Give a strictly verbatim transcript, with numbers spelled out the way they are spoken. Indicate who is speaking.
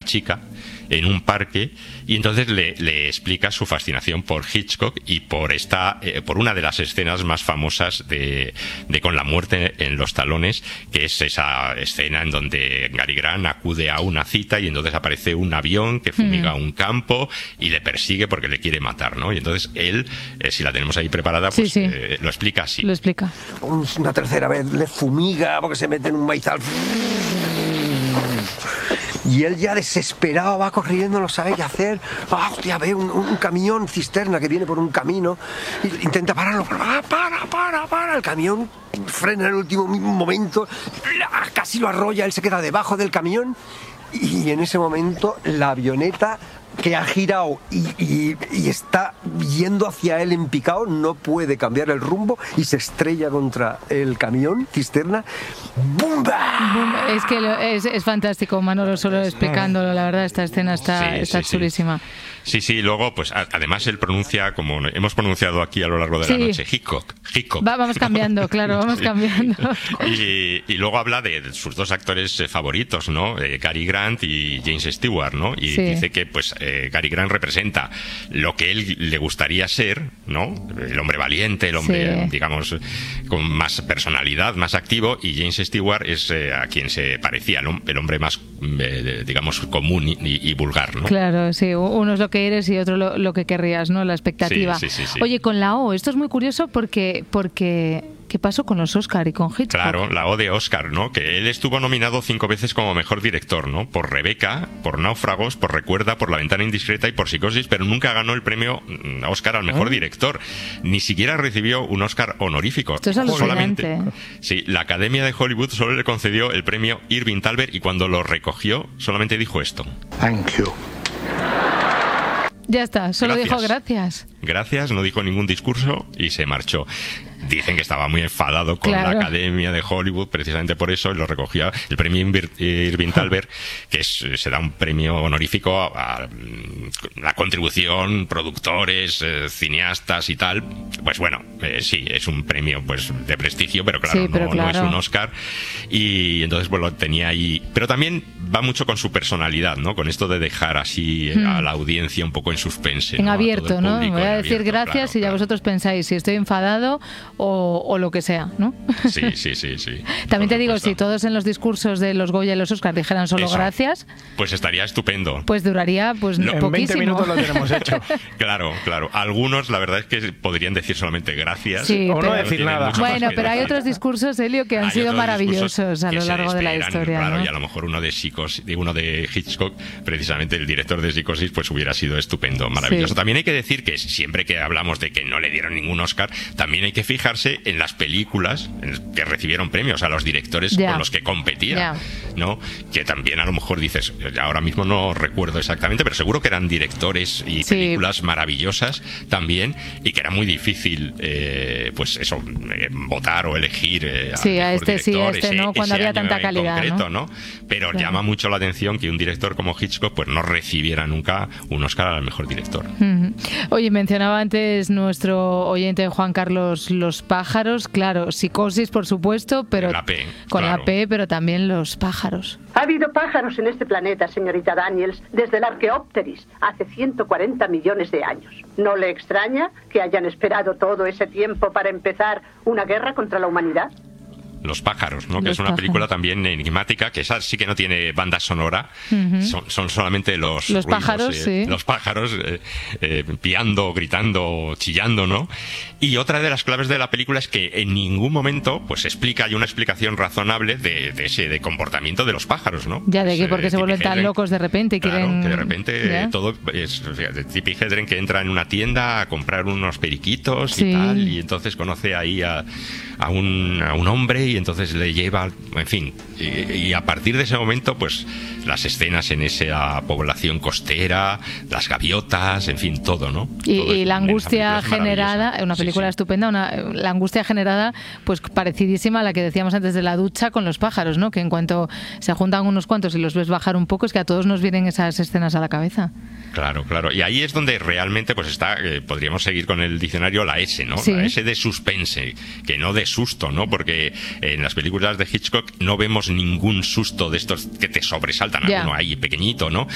Speaker 1: chica en un parque, y entonces le, le explica su fascinación por Hitchcock y por esta eh, por una de las escenas más famosas de, de Con la muerte en los talones, que es esa escena en donde Cary Grant acude a una cita y entonces aparece un avión que fumiga mm. un campo y le persigue porque le quiere matar, ¿no? Y entonces él, eh, si la tenemos ahí preparada, pues sí, sí. Eh, lo explica así.
Speaker 2: Lo explica.
Speaker 3: Una tercera vez le fumiga porque se mete en un maizal. Y él ya desesperado va corriendo, no sabe qué hacer. Ah, hostia, ve un, un camión cisterna que viene por un camino. Y intenta pararlo. Ah, para, para, para. El camión frena en el último momento. Casi lo arrolla. Él se queda debajo del camión. Y en ese momento la avioneta, que ha girado y, y, y está yendo hacia él en picado, no puede cambiar el rumbo y se estrella contra el camión cisterna. ¡Bumba!
Speaker 2: Es que lo, es, es fantástico, Manolo, solo explicándolo. La verdad, esta escena está, sí, está sí, chulísima.
Speaker 1: Sí, sí, luego, pues a, además él pronuncia, como hemos pronunciado aquí a lo largo de
Speaker 2: sí.
Speaker 1: la noche, Hitchcock. Hitchcock.
Speaker 2: Va, vamos cambiando, claro, vamos sí. cambiando.
Speaker 1: Y, y luego habla de, de sus dos actores eh, favoritos, ¿no? Eh, Cary Grant y James Stewart, ¿no? Y sí. dice que, pues, eh, Cary Grant representa lo que él le gustaría ser, ¿no? El hombre valiente, el hombre, sí. digamos, con más personalidad, más activo, y James Stewart es eh, a quien se parecía, ¿no? El hombre más, eh, digamos, común y, y, y vulgar, ¿no?
Speaker 2: Claro, sí, uno es lo que eres y otro lo, lo que querrías, ¿no? La expectativa.
Speaker 1: Sí, sí, sí, sí.
Speaker 2: Oye, con la O, esto es muy curioso porque, porque ¿qué pasó con los Oscar y con Hitchcock?
Speaker 1: Claro, la O de Oscar, ¿no? Que él estuvo nominado cinco veces como mejor director, ¿no? Por Rebeca, por Náufragos, por Recuerda, por La ventana indiscreta y por Psicosis, pero nunca ganó el premio Oscar al mejor ¿Eh? director. Ni siquiera recibió un Oscar honorífico.
Speaker 2: Esto es alucinante.
Speaker 1: Solamente, sí, la Academia de Hollywood solo le concedió el premio Irving Thalberg y cuando lo recogió solamente dijo esto.
Speaker 3: Thank you.
Speaker 2: Ya está, solo
Speaker 1: gracias.
Speaker 2: dijo gracias.
Speaker 1: Gracias, no dijo ningún discurso y se marchó. Dicen que estaba muy enfadado con
Speaker 2: claro.
Speaker 1: la Academia de Hollywood precisamente por eso, y lo recogía el premio Irving Thalberg, que es, se da un premio honorífico a, a la contribución, productores, eh, cineastas y tal. Pues bueno, eh, sí, es un premio pues de prestigio, pero claro,
Speaker 2: sí, pero
Speaker 1: no,
Speaker 2: claro.
Speaker 1: no es un Oscar. Y entonces pues lo tenía ahí. Pero también va mucho con su personalidad, ¿no? Con esto de dejar así hmm. a la audiencia un poco en suspense.
Speaker 2: En
Speaker 1: ¿no?
Speaker 2: abierto, ¿no? Voy a decir
Speaker 1: abierto,
Speaker 2: gracias
Speaker 1: claro,
Speaker 2: y ya
Speaker 1: claro.
Speaker 2: vosotros pensáis si estoy enfadado o, o lo que sea, ¿no?
Speaker 1: Sí, sí, sí, sí.
Speaker 2: También te digo, si todos en los discursos de los Goya y los Oscar dijeran solo
Speaker 1: Eso,
Speaker 2: gracias,
Speaker 1: pues estaría estupendo.
Speaker 2: Pues duraría pues
Speaker 3: no,
Speaker 2: poquísimo.
Speaker 3: En veinte minutos lo tenemos hecho.
Speaker 1: Claro, claro. Algunos, la verdad es que podrían decir solamente gracias.
Speaker 2: Sí,
Speaker 3: o
Speaker 2: pero,
Speaker 3: no decir nada.
Speaker 2: Bueno, pero hay otros discursos, Elio, que han
Speaker 1: hay
Speaker 2: sido maravillosos a lo largo de la historia.
Speaker 1: Claro,
Speaker 2: ¿no?
Speaker 1: y a lo mejor uno de Psicosis, uno de Hitchcock, precisamente el director de Psicosis, pues hubiera sido estupendo, maravilloso. Sí. También hay que decir que siempre que hablamos de que no le dieron ningún Oscar, también hay que fijarse en las películas que recibieron premios, a los directores yeah. con los que competía, yeah. ¿no? Que también a lo mejor dices, ahora mismo no recuerdo exactamente, pero seguro que eran directores y sí. películas maravillosas también, y que era muy difícil, eh, pues eso, eh, votar o elegir eh,
Speaker 2: sí, a este sí, a este
Speaker 1: ese,
Speaker 2: no, cuando había tanta calidad,
Speaker 1: concreto,
Speaker 2: ¿no?
Speaker 1: ¿no? Pero
Speaker 2: claro.
Speaker 1: llama mucho la atención que un director como Hitchcock pues no recibiera nunca un Oscar al mejor director.
Speaker 2: Uh-huh. Oye, mencionaba antes nuestro oyente Juan Carlos los pájaros, claro, Psicosis por supuesto, pero
Speaker 1: la P,
Speaker 2: con
Speaker 1: claro.
Speaker 2: la P, pero también los pájaros.
Speaker 4: Ha habido pájaros en este planeta, señorita Daniels, desde el Arqueópteris, hace ciento cuarenta millones de años. ¿No le extraña que hayan esperado todo ese tiempo para empezar una guerra contra la humanidad?
Speaker 1: Los pájaros, ¿no? Que
Speaker 2: los
Speaker 1: es una
Speaker 2: pájaros.
Speaker 1: película también enigmática, que esa sí que no tiene banda sonora, uh-huh. son, son solamente los
Speaker 2: los
Speaker 1: ruidos,
Speaker 2: pájaros,
Speaker 1: eh,
Speaker 2: sí.
Speaker 1: los pájaros eh, eh, piando, gritando, chillando, ¿no? Y otra de las claves de la película es que en ningún momento pues explica, hay una explicación razonable de, de ese de comportamiento de los pájaros, ¿no?
Speaker 2: Ya de
Speaker 1: pues,
Speaker 2: que porque
Speaker 1: eh,
Speaker 2: se vuelven tan locos de repente y
Speaker 1: claro,
Speaker 2: quieren...
Speaker 1: que de repente eh, todo es fíjate, Tippi Hedren, que entra en una tienda a comprar unos periquitos sí. y tal, y entonces conoce ahí a, a, un, a un hombre y entonces le lleva en fin, y, y a partir de ese momento pues las escenas en esa población costera, las gaviotas, en fin, todo, ¿no?
Speaker 2: Y,
Speaker 1: todo
Speaker 2: y
Speaker 1: es,
Speaker 2: la angustia generada, una película
Speaker 1: sí, sí.
Speaker 2: estupenda, una, la angustia generada pues parecidísima a la que decíamos antes de la ducha con los pájaros, ¿no? Que en cuanto se juntan unos cuantos y los ves bajar un poco, es que a todos nos vienen esas escenas a la cabeza.
Speaker 1: Claro, claro. Y ahí es donde realmente pues está, eh, podríamos seguir con el diccionario, la S, ¿no?
Speaker 2: Sí.
Speaker 1: La S de suspense, que no de susto, ¿no? Porque en las películas de Hitchcock no vemos ningún susto de estos que te sobresaltan,
Speaker 2: yeah.
Speaker 1: alguno ahí pequeñito, ¿no?